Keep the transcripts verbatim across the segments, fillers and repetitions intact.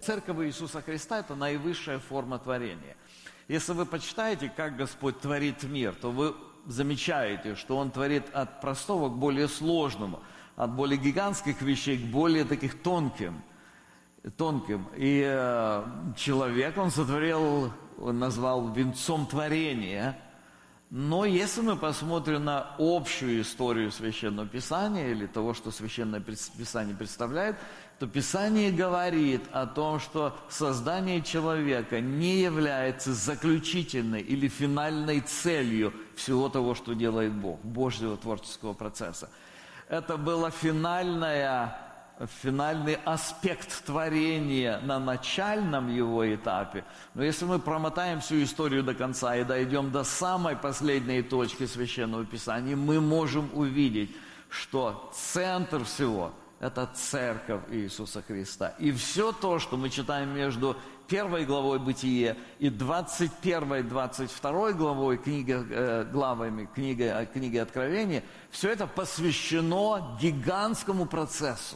церковь Иисуса Христа – это наивысшая форма творения. Если вы почитаете, как Господь творит мир, то вы замечаете, что Он творит от простого к более сложному, от более гигантских вещей к более таких тонким. тонким. И э, человек Он сотворил, Он назвал венцом творения. Но если мы посмотрим на общую историю Священного Писания или того, что Священное Писание представляет, то Писание говорит о том, что создание человека не является заключительной или финальной целью всего того, что делает Бог, Божьего творческого процесса. Это была финальная финальный аспект творения на начальном его этапе. Но если мы промотаем всю историю до конца и дойдем до самой последней точки Священного Писания, мы можем увидеть, что центр всего – это Церковь Иисуса Христа. И все то, что мы читаем между первой главой Бытие и двадцать первой, двадцать второй главой книги, э, главами книги, книги Откровения, все это посвящено гигантскому процессу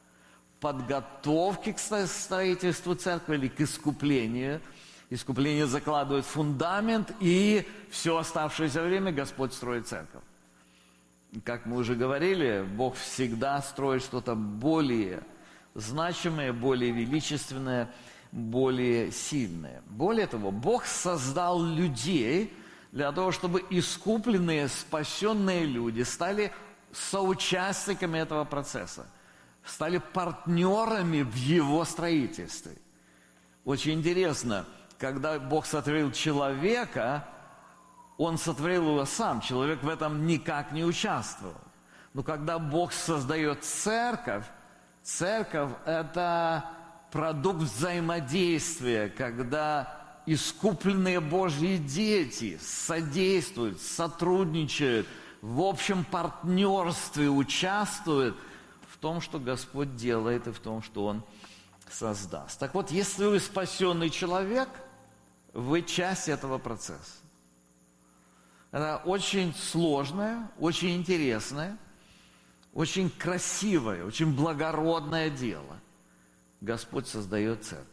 подготовки к строительству церкви или к искуплению. Искупление закладывает фундамент, и все оставшееся время Господь строит церковь. Как мы уже говорили, Бог всегда строит что-то более значимое, более величественное, более сильное. Более того, Бог создал людей для того, чтобы искупленные, спасенные люди стали соучастниками этого процесса, стали партнерами в его строительстве. Очень интересно, когда Бог сотворил человека, Он сотворил его сам, человек в этом никак не участвовал. Но когда Бог создает церковь, церковь – это продукт взаимодействия, когда искупленные Божьи дети содействуют, сотрудничают, в общем партнерстве участвуют в том, что Господь делает, и в том, что Он создаст. Так вот, если вы спасенный человек, вы часть этого процесса. Это очень сложное, очень интересное, очень красивое, очень благородное дело. Господь создает церковь.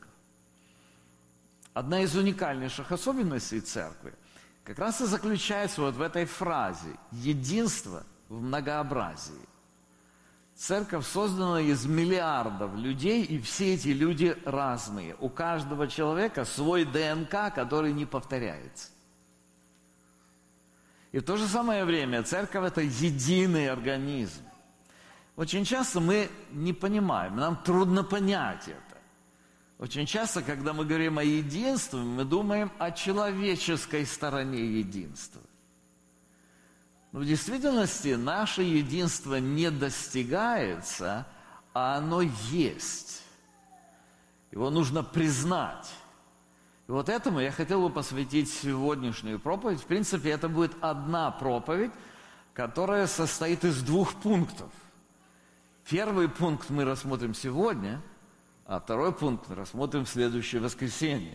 Одна из уникальнейших особенностей церкви как раз и заключается вот в этой фразе «единство в многообразии». Церковь создана из миллиардов людей, и все эти люди разные. У каждого человека свой ДНК, который не повторяется. И в то же самое время церковь – это единый организм. Очень часто мы не понимаем, нам трудно понять это. Очень часто, когда мы говорим о единстве, мы думаем о человеческой стороне единства. Но в действительности наше единство не достигается, а оно есть. Его нужно признать. И вот этому я хотел бы посвятить сегодняшнюю проповедь. В принципе, это будет одна проповедь, которая состоит из двух пунктов. Первый пункт мы рассмотрим сегодня, а второй пункт мы рассмотрим в следующее воскресенье.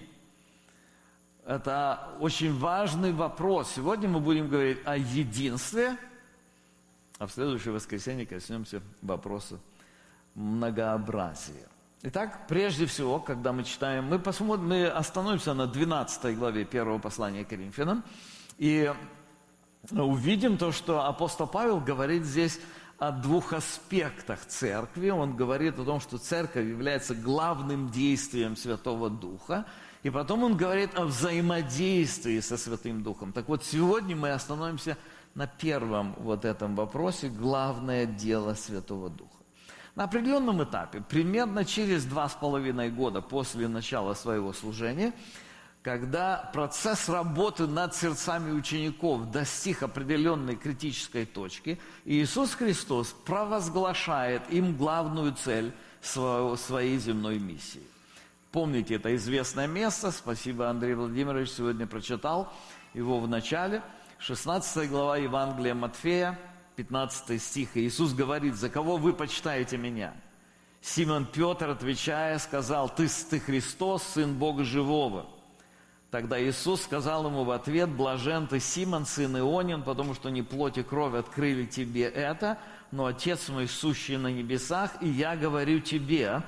Это очень важный вопрос. Сегодня мы будем говорить о единстве, а в следующее воскресенье коснемся вопроса многообразия. Итак, прежде всего, когда мы читаем, мы посмотрим, мы остановимся на двенадцатой главе первого послания к Коринфянам и увидим то, что апостол Павел говорит здесь о двух аспектах церкви. Он говорит о том, что церковь является главным действием Святого Духа, и потом он говорит о взаимодействии со Святым Духом. Так вот, сегодня мы остановимся на первом вот этом вопросе, главное дело Святого Духа. На определенном этапе, примерно через два с половиной года после начала своего служения, когда процесс работы над сердцами учеников достиг определенной критической точки, Иисус Христос провозглашает им главную цель своей земной миссии. Помните это известное место, спасибо, Андрей Владимирович сегодня прочитал его в начале, шестнадцатая глава Евангелия Матфея, пятнадцатый стих. Иисус говорит: «За кого вы почитаете меня?» Симон Петр, отвечая, сказал: «Ты, ты Христос, Сын Бога Живого». Тогда Иисус сказал ему в ответ: «Блажен ты, Симон, сын Ионин, потому что не плоть и кровь открыли тебе это, но Отец мой, сущий на небесах, и я говорю тебе,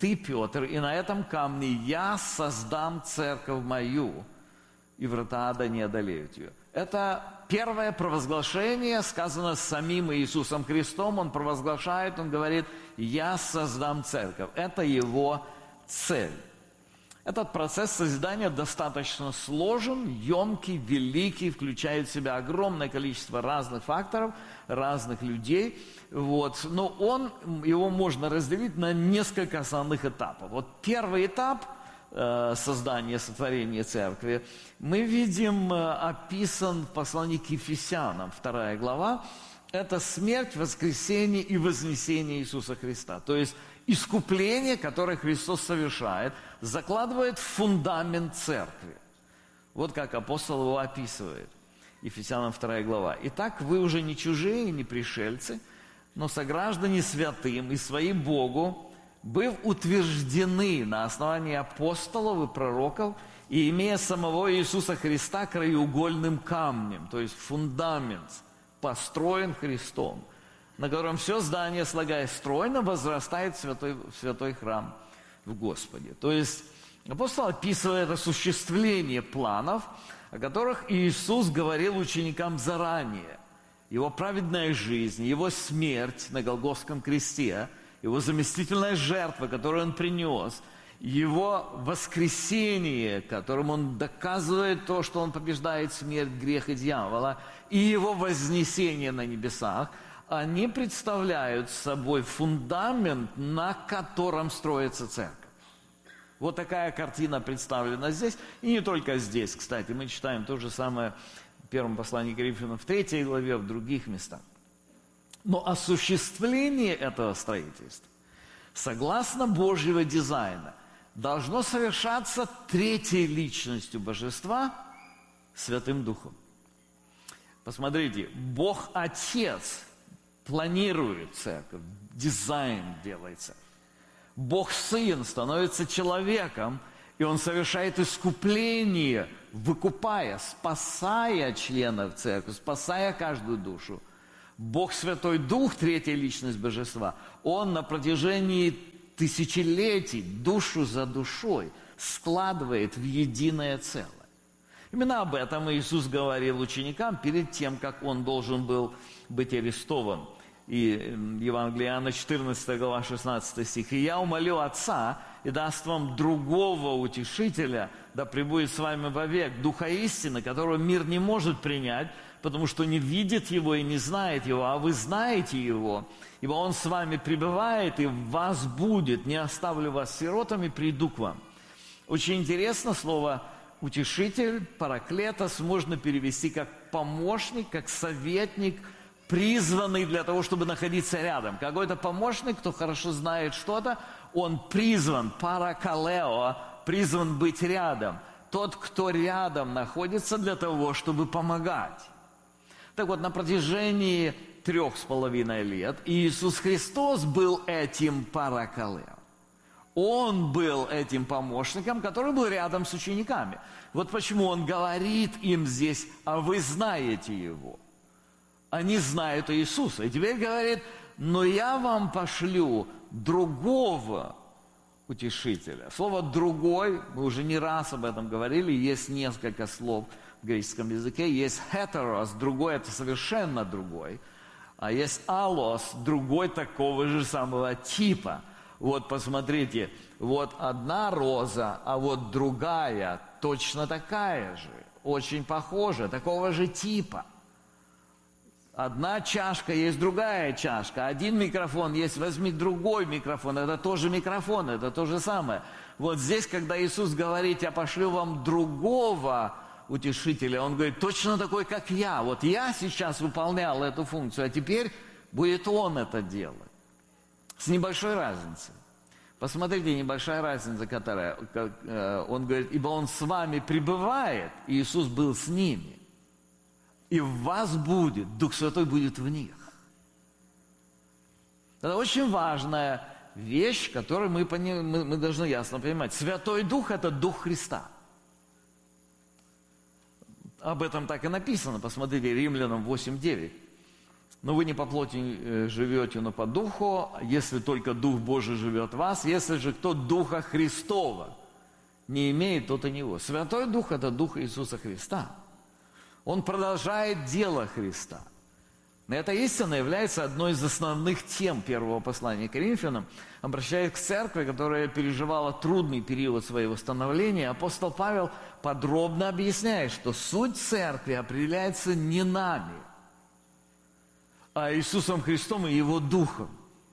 ты, Петр, и на этом камне я создам церковь мою, и врата ада не одолеют ее. Это первое провозглашение, сказано самим Иисусом Христом. Он провозглашает, он говорит, я создам церковь. Это его цель. Этот процесс созидания достаточно сложен, емкий, великий, включает в себя огромное количество разных факторов, разных людей. Вот. Но он, его можно разделить на несколько основных этапов. Вот первый этап э, создания, сотворения церкви мы видим э, описан в послании к Ефесянам, вторая глава. Это смерть, воскресение и вознесение Иисуса Христа. То есть искупление, которое Христос совершает, закладывает фундамент церкви. Вот как апостол его описывает. Ефесянам вторая глава. «Итак, вы уже не чужие, не пришельцы, но сограждане святым и свои Богу, быв утверждены на основании апостолов и пророков, и имея самого Иисуса Христа краеугольным камнем», то есть фундамент, построен Христом, на котором все здание, слагаясь стройно, возрастает в святой, в святой храм в Господе. То есть апостол описывает осуществление планов, о которых Иисус говорил ученикам заранее. Его праведная жизнь, его смерть на Голгофском кресте, его заместительная жертва, которую он принес, его воскресение, которым он доказывает то, что он побеждает смерть, грех и дьявола, и его вознесение на небесах, они представляют собой фундамент, на котором строится церковь. Вот такая картина представлена здесь, и не только здесь, кстати. Мы читаем то же самое в первом послании к Коринфянам в третьей главе, в других местах. Но осуществление этого строительства, согласно Божьего дизайна, должно совершаться третьей личностью Божества, Святым Духом. Посмотрите, Бог Отец планирует церковь, дизайн делается. Бог Сын становится человеком, и Он совершает искупление, выкупая, спасая членов церкви, спасая каждую душу. Бог Святой Дух, третья личность Божества, Он на протяжении тысячелетий, душу за душой, складывает в единое целое. Именно об этом Иисус говорил ученикам перед тем, как Он должен был быть арестован. И Евангелие Иоанна, четырнадцатая глава, шестнадцатый стих. «И я умолю Отца, и даст вам другого утешителя, да пребудет с вами вовек, Духа истины, которого мир не может принять, потому что не видит Его и не знает Его, а вы знаете Его, ибо Он с вами пребывает и в вас будет, не оставлю вас сиротами, приду к вам». Очень интересно слово «утешитель», «параклетос» можно перевести как «помощник», как «советник», призванный для того, чтобы находиться рядом. Какой-то помощник, кто хорошо знает что-то, он призван, паракалео, призван быть рядом. Тот, кто рядом находится для того, чтобы помогать. Так вот, на протяжении трех с половиной лет Иисус Христос был этим паракалео. Он был этим помощником, который был рядом с учениками. Вот почему Он говорит им здесь, а вы знаете Его. Они знают Иисуса. И теперь говорит, но я вам пошлю другого утешителя. Слово «другой», мы уже не раз об этом говорили, есть несколько слов в греческом языке. Есть «heteros», другой – это совершенно другой. А есть «allos», другой такого же самого типа. Вот посмотрите, вот одна роза, а вот другая точно такая же, очень похожа, такого же типа. Одна чашка, есть другая чашка. Один микрофон, есть, возьми другой микрофон. Это тоже микрофон, это то же самое. Вот здесь, когда Иисус говорит, я пошлю вам другого утешителя, Он говорит, точно такой, как я. Вот я сейчас выполнял эту функцию, а теперь будет Он это делать. С небольшой разницей. Посмотрите, небольшая разница, которая, как, э, Он говорит, ибо Он с вами пребывает, и Иисус был с ними. И в вас будет, Дух Святой будет в них. Это очень важная вещь, которую мы, мы, мы должны ясно понимать. Святой Дух – это Дух Христа. Об этом так и написано. Посмотрите, Римлянам восемь девять. Но вы не по плоти живете, но по духу, если только Дух Божий живет в вас. Если же кто Духа Христова не имеет, тот и не его. Святой Дух – это Дух Иисуса Христа. Он продолжает дело Христа. Эта истина является одной из основных тем первого послания к Коринфянам. Обращаясь к церкви, которая переживала трудный период своего становления, апостол Павел подробно объясняет, что суть церкви определяется не нами, а Иисусом Христом и Его Духом.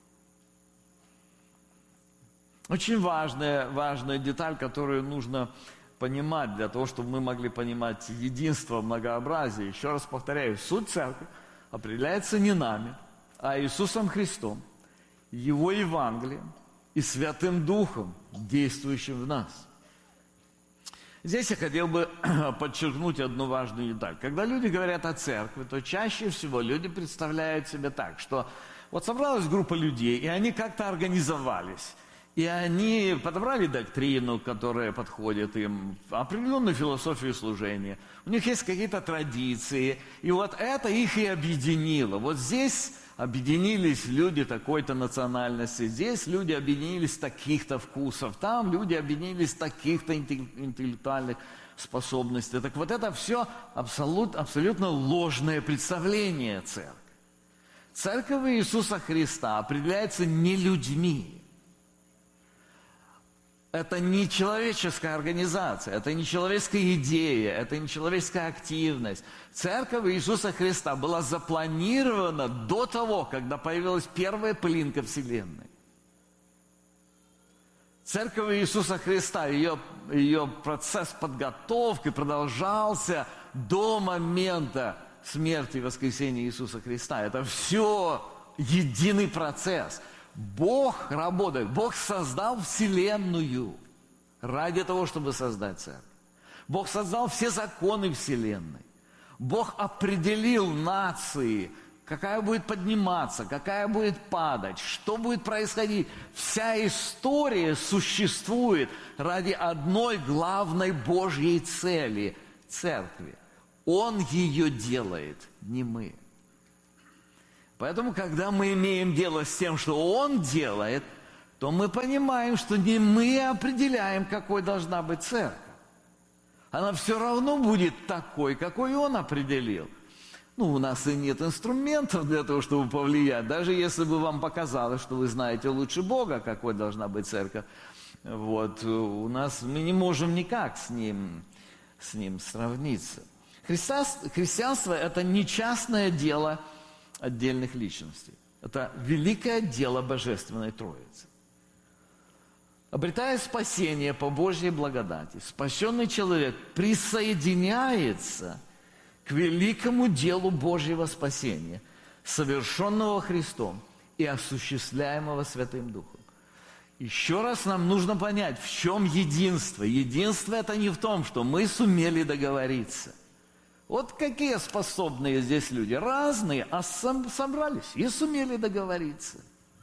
Очень важная, важная деталь, которую нужно понимать для того, чтобы мы могли понимать единство, многообразие. Еще раз повторяю, суть церкви определяется не нами, а Иисусом Христом, Его Евангелием и Святым Духом, действующим в нас. Здесь я хотел бы подчеркнуть одну важную деталь. Когда люди говорят о церкви, то чаще всего люди представляют себе так, что вот собралась группа людей, и они как-то организовались. И они подобрали доктрину, которая подходит им, определенную философию служения. У них есть какие-то традиции, и вот это их и объединило. Вот здесь объединились люди такой-то национальности, здесь люди объединились таких-то вкусов, там люди объединились таких-то интеллектуальных способностей. Так вот это все абсолют, абсолютно ложное представление церкви. Церковь Иисуса Христа определяется не людьми. Это не человеческая организация, это не человеческая идея, это не человеческая активность. Церковь Иисуса Христа была запланирована до того, когда появилась первая пылинка Вселенной. Церковь Иисуса Христа, ее, ее процесс подготовки продолжался до момента смерти и воскресения Иисуса Христа. Это все единый процесс. Бог работает, Бог создал Вселенную ради того, чтобы создать церковь. Бог создал все законы Вселенной. Бог определил нации, какая будет подниматься, какая будет падать, что будет происходить. Вся история существует ради одной главной Божьей цели – церкви. Он ее делает, не мы. Поэтому, когда мы имеем дело с тем, что Он делает, то мы понимаем, что не мы определяем, какой должна быть церковь. Она все равно будет такой, какой Он определил. Ну, у нас и нет инструментов для того, чтобы повлиять. Даже если бы вам показалось, что вы знаете лучше Бога, какой должна быть церковь, вот, у нас, мы не можем никак с Ним, с ним сравниться. Христианство – это не частное дело отдельных личностей. Это великое дело Божественной Троицы. Обретая спасение по Божьей благодати, спасенный человек присоединяется к великому делу Божьего спасения, совершенного Христом и осуществляемого Святым Духом. Еще раз нам нужно понять, в чем единство. Единство – это не в том, что мы сумели договориться. Вот какие способные здесь люди, разные, а сам, собрались и сумели договориться.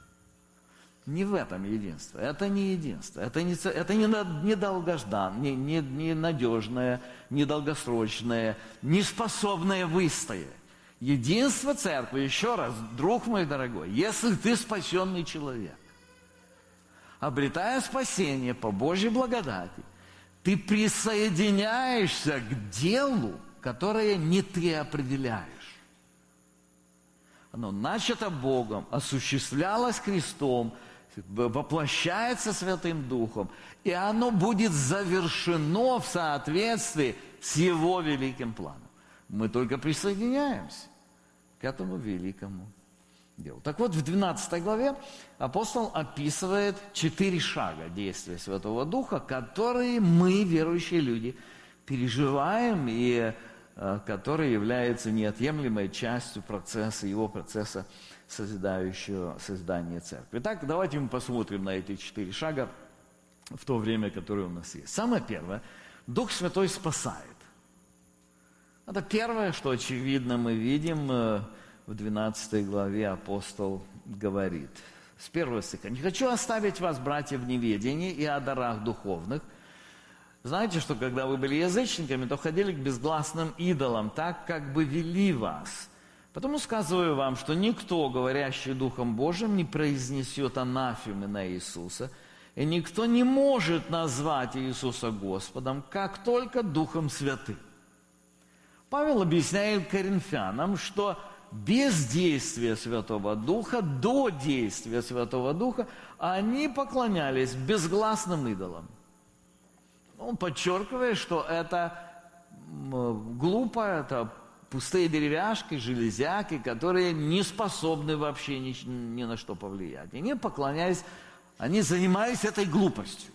Не в этом единство, это не единство, это не, это не, не долгожданное, не, не, не надежное, не долгосрочное, не способное выстоять. Единство церкви, еще раз, друг мой дорогой, если ты спасенный человек, обретая спасение по Божьей благодати, ты присоединяешься к делу, которое не ты определяешь. Оно начато Богом, осуществлялось Христом, воплощается Святым Духом, и оно будет завершено в соответствии с Его великим планом. Мы только присоединяемся к этому великому делу. Так вот, в двенадцатой главе апостол описывает четыре шага действия Святого Духа, которые мы, верующие люди, переживаем и который является неотъемлемой частью процесса, его процесса созидающего создания церкви. Итак, давайте мы посмотрим на эти четыре шага в то время, которое у нас есть. Самое первое. Дух Святой спасает. Это первое, что, очевидно, мы видим в двенадцатой главе апостол говорит. С первого стиха. «Не хочу оставить вас, братья, в неведении и о дарах духовных». Знаете, что когда вы были язычниками, то ходили к безгласным идолам, так как бы вели вас. Потому сказываю вам, что никто, говорящий Духом Божиим, не произнесет анафемы на Иисуса, и никто не может назвать Иисуса Господом, как только Духом Святым. Павел объясняет коринфянам, что без действия Святого Духа, до действия Святого Духа, они поклонялись безгласным идолам. Он подчеркивает, что это глупо, это пустые деревяшки, железяки, которые не способны вообще ни, ни на что повлиять. И они поклонялись, они занимались этой глупостью.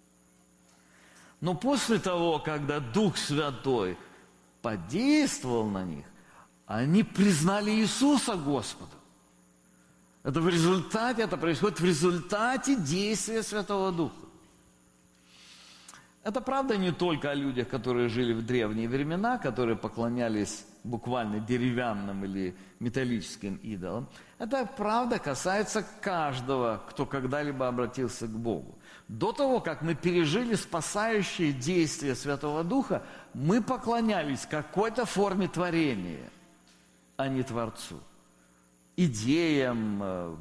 Но после того, когда Дух Святой подействовал на них, они признали Иисуса Господом. Это в результате, это происходит в результате действия Святого Духа. Это правда не только о людях, которые жили в древние времена, которые поклонялись буквально деревянным или металлическим идолам. Это правда касается каждого, кто когда-либо обратился к Богу. До того, как мы пережили спасающее действие Святого Духа, мы поклонялись какой-то форме творения, а не Творцу. Идеям,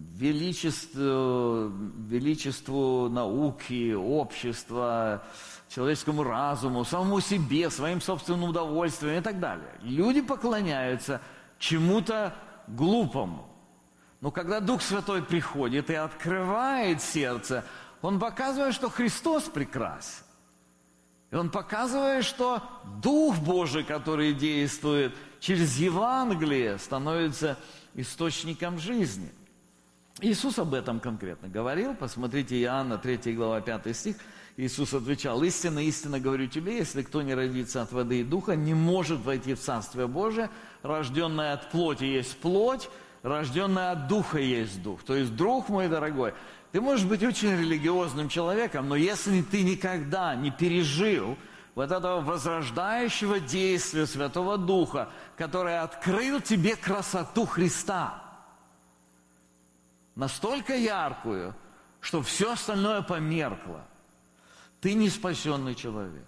величеству, величеству науки, общества, человеческому разуму, самому себе, своим собственным удовольствиям и так далее. Люди поклоняются чему-то глупому. Но когда Дух Святой приходит и открывает сердце, Он показывает, что Христос прекрасен. И Он показывает, что Дух Божий, который действует через Евангелие, становится источником жизни. Иисус об этом конкретно говорил. Посмотрите, Иоанна третья глава, пятый стих. Иисус отвечал: «Истинно, истинно говорю тебе, если кто не родится от воды и духа, не может войти в Царствие Божие. Рожденное от плоти есть плоть, рожденное от духа есть дух». То есть, друг мой дорогой, ты можешь быть очень религиозным человеком, но если ты никогда не пережил вот этого возрождающего действия Святого Духа, который открыл тебе красоту Христа, настолько яркую, что все остальное померкло, ты не спасенный человек.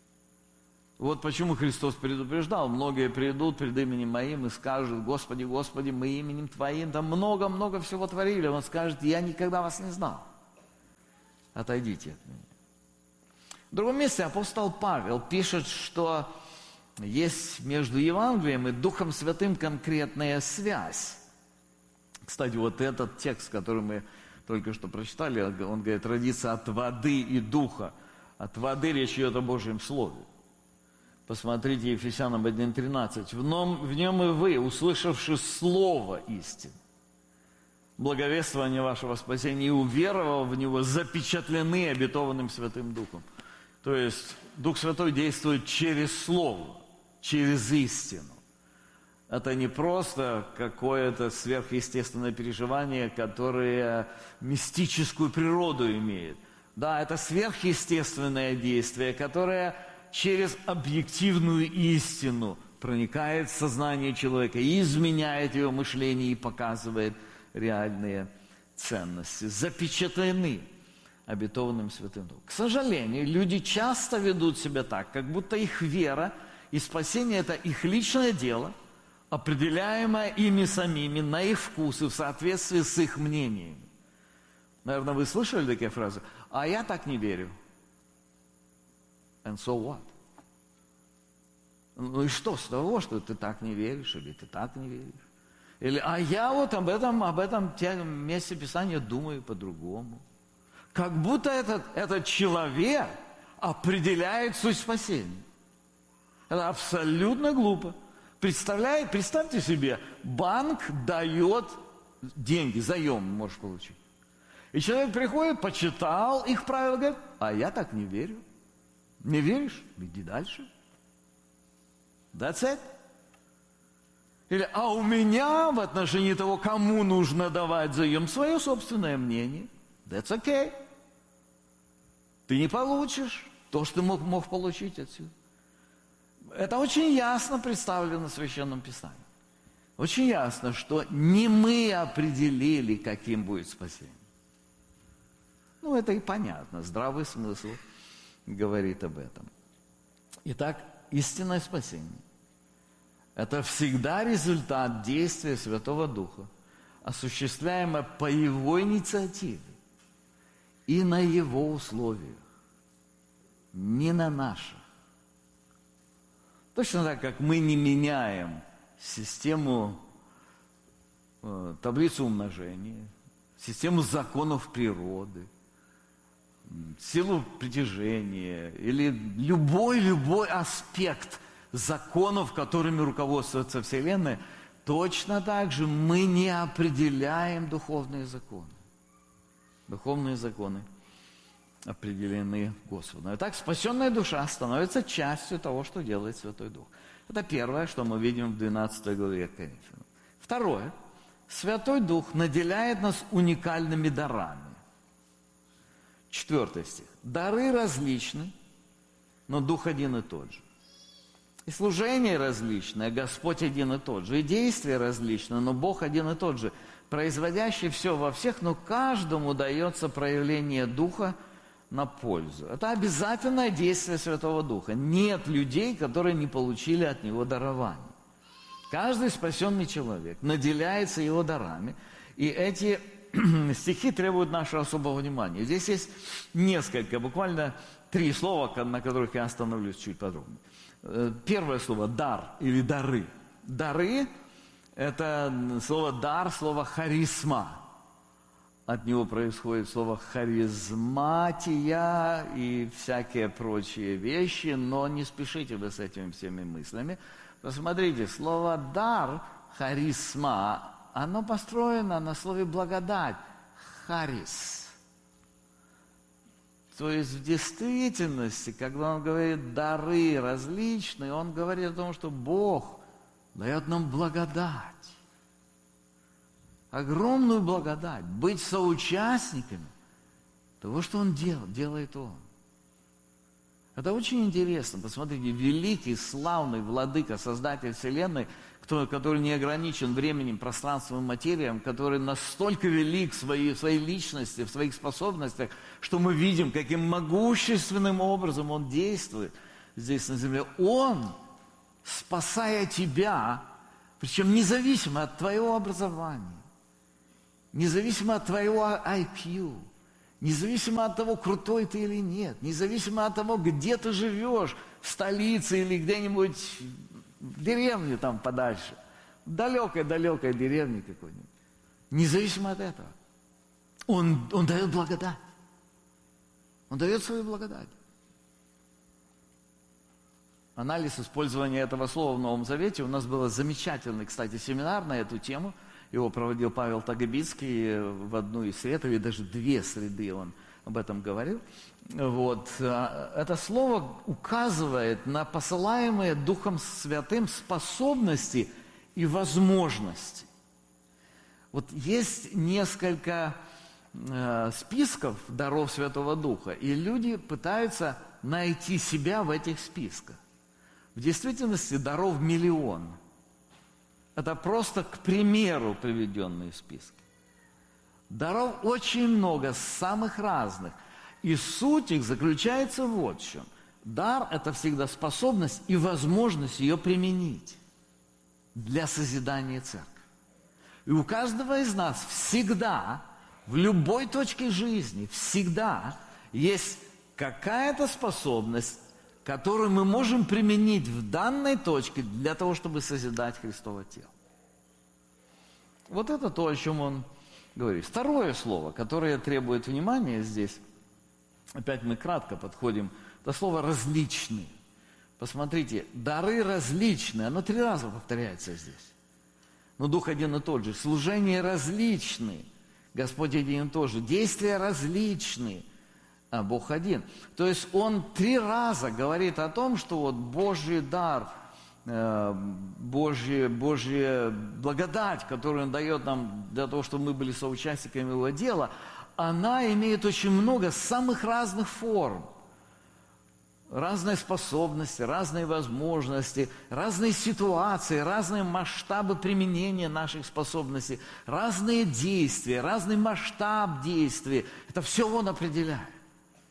Вот почему Христос предупреждал: многие придут пред именем Моим и скажут: Господи, Господи, мы именем Твоим там много-много всего творили. Он скажет: я никогда вас не знал. Отойдите от меня. В другом месте апостол Павел пишет, что есть между Евангелием и Духом Святым конкретная связь. Кстати, вот этот текст, который мы только что прочитали, он говорит: родиться от воды и духа. От воды речь идет о Божьем Слове. Посмотрите Ефесянам один тринадцать. В нем, в нем и вы, услышавши слово истины, благовествование вашего спасения, и уверовав в него, запечатлены обетованным Святым Духом. То есть Дух Святой действует через Слово, через истину. Это не просто какое-то сверхъестественное переживание, которое мистическую природу имеет. Да, это сверхъестественное действие, которое через объективную истину проникает в сознание человека и изменяет его мышление и показывает реальные ценности. Запечатлены обетованным Святым Духом. К сожалению, люди часто ведут себя так, как будто их вера и спасение – это их личное дело, определяемое ими самими на их вкус и в соответствии с их мнениями. Наверное, вы слышали такие фразы: «А я так не верю». And so what? Ну и что с того, что ты так не веришь, или ты так не веришь? Или, а я вот об этом, об этом месте Писания думаю по-другому. Как будто этот, этот человек определяет суть спасения. Это абсолютно глупо. Представляете, представьте себе, банк дает деньги, заем можешь получить. И человек приходит, почитал их правила, говорит: а я так не верю. Не веришь? Иди дальше. That's it. Или, а у меня в отношении того, кому нужно давать заем, свое собственное мнение. That's okay. Ты не получишь то, что ты мог, мог получить отсюда. Это очень ясно представлено в Священном Писании. Очень ясно, что не мы определили, каким будет спасение. Ну, это и понятно. Здравый смысл говорит об этом. Итак, истинное спасение – Это всегда результат действия Святого Духа, осуществляемое по Его инициативе и на Его условиях, не на наших. Точно так, как мы не меняем систему, э, таблицу умножения, систему законов природы, силу притяжения или любой-любой аспект законов, которыми руководствуется Вселенная, точно так же мы не определяем духовные законы. Духовные законы определены Господом. Итак, спасенная душа становится частью того, что делает Святой Дух. Это первое, что мы видим в двенадцатой главе Коринфянам. Второе. Святой Дух наделяет нас уникальными дарами. Четвертый стих. Дары различны, но Дух один и тот же. И служение различное, Господь один и тот же. И действия различны, но Бог один и тот же. Производящий все во всех, но каждому дается проявление Духа на пользу. Это обязательное действие Святого Духа. Нет людей, которые не получили от Него дарование. Каждый спасенный человек наделяется Его дарами. И эти стихи требуют нашего особого внимания. Здесь есть несколько, буквально три слова, на которых я остановлюсь чуть подробнее. Первое слово «дар» или «дары». «Дары» – это слово «дар», слово «харизма». От него происходит слово «харизматия» и всякие прочие вещи, но не спешите вы с этими всеми мыслями. Посмотрите, слово «дар», «харизма», оно построено на слове «благодать», «харис». То есть в действительности, когда он говорит «дары различные», он говорит о том, что Бог дает нам благодать. Огромную благодать. Быть соучастниками того, что Он делает, делает Он. Это очень интересно. Посмотрите, великий, славный владыка, создатель Вселенной, кто, который не ограничен временем, пространством и материей, который настолько велик в своей, в своей личности, в своих способностях, что мы видим, каким могущественным образом Он действует здесь на земле. Он, спасая тебя, причем независимо от твоего образования, независимо от твоего ай кью, независимо от того, крутой ты или нет, независимо от того, где ты живешь, в столице или где-нибудь в деревне там подальше, в далекой-далекой деревне какой-нибудь, независимо от этого, Он, он дает благодать. Он дает свою благодать. Анализ использования этого слова в Новом Завете. У нас был замечательный, кстати, семинар на эту тему. Его проводил Павел Тагобицкий в одну из сред, или даже две среды он об этом говорил. Вот. Это слово указывает на посылаемые Духом Святым способности и возможности. Вот есть несколько э, списков даров Святого Духа, и люди пытаются найти себя в этих списках. В действительности даров миллион. Это просто, к примеру, приведенные списки. Даров очень много, самых разных. И суть их заключается вот в чем. Дар – это всегда способность и возможность ее применить для созидания церкви. И у каждого из нас всегда, в любой точке жизни, всегда есть какая-то способность, которую мы можем применить в данной точке для того, чтобы созидать Христово тело. Вот это то, о чем он говорит. Второе слово, которое требует внимания здесь, опять мы кратко подходим, это слово «различные». Посмотрите, дары различные, оно три раза повторяется здесь. Но Дух один и тот же. Служения различные, Господь один и тот же. Действия различные, а Бог один. То есть Он три раза говорит о том, что вот Божий дар, Божья, Божья благодать, которую Он дает нам для того, чтобы мы были соучастниками Его дела, она имеет очень много самых разных форм. Разные способности, разные возможности, разные ситуации, разные масштабы применения наших способностей, разные действия, разный масштаб действий. Это все Он определяет.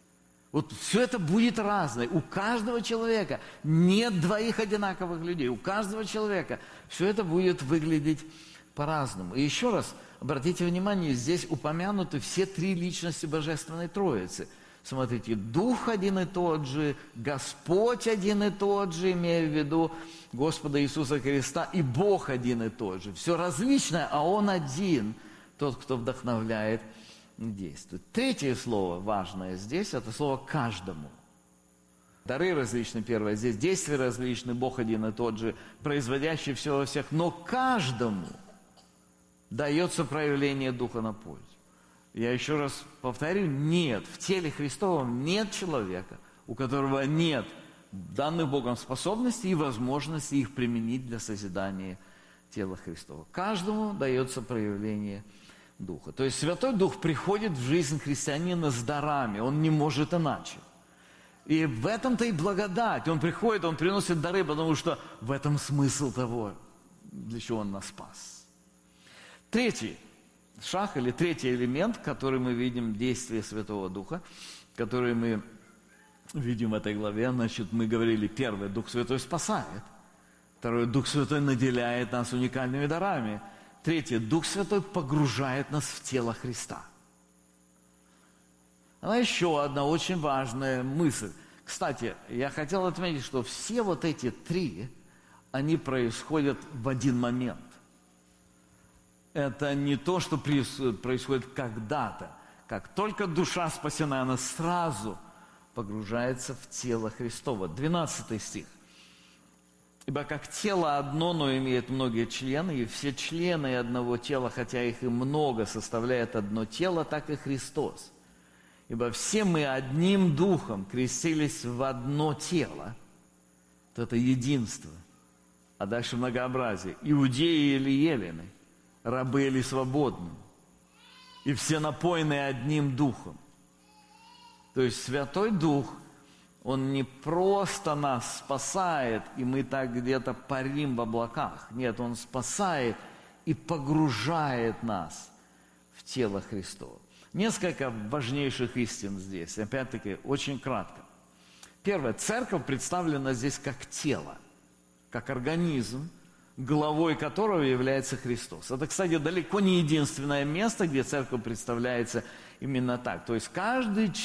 Вот все это будет разное. У каждого человека нет двоих одинаковых людей. У каждого человека все это будет выглядеть по-разному. И еще раз, обратите внимание, здесь упомянуты все три личности Божественной Троицы. Смотрите, Дух один и тот же, Господь один и тот же, имея в виду Господа Иисуса Христа, и Бог один и тот же. Все различное, а Он один, тот, кто вдохновляет действует. Третье слово важное здесь, это слово «каждому». Дары различны, первое, здесь действия различны, Бог один и тот же, производящий все во всех, но каждому дается проявление Духа на пользу. Я еще раз повторю, нет, в теле Христовом нет человека, у которого нет данных Богом способностей и возможности их применить для созидания тела Христова. Каждому дается проявление Духа. То есть Святой Дух приходит в жизнь христианина с дарами, он не может иначе. И в этом-то и благодать. Он приходит, он приносит дары, потому что в этом смысл того, для чего он нас спас. Третий шаг или третий элемент, который мы видим в действии Святого Духа, который мы видим в этой главе, значит, мы говорили, первое, Дух Святой спасает. Второе, Дух Святой наделяет нас уникальными дарами. Третье, Дух Святой погружает нас в тело Христа. А еще одна очень важная мысль. Кстати, я хотел отметить, что все вот эти три, они происходят в один момент. Это не то, что происходит когда-то. Как только душа спасена, она сразу погружается в тело Христово. двенадцатый стих. «Ибо как тело одно, но имеет многие члены, и все члены одного тела, хотя их и много, составляет одно тело, так и Христос. Ибо все мы одним духом крестились в одно тело». Вот это единство. А дальше многообразие. «Иудеи или елены, рабы или свободны, и все напоены одним духом». То есть Святой Дух, Он не просто нас спасает, и мы так где-то парим в облаках. Нет, Он спасает и погружает нас в тело Христово. Несколько важнейших истин здесь, опять-таки, очень кратко. Первое. Церковь представлена здесь как тело, как организм, главой которого является Христос. Это, кстати, далеко не единственное место, где церковь представляется именно так. То есть каждый